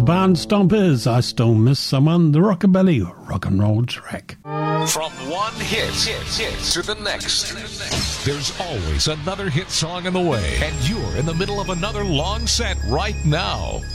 Barnstompers, I Still Miss Someone, the Rockabilly rock and roll track. From one hit to the next, there's always another hit song in the way, and you're in the middle of another long set right now.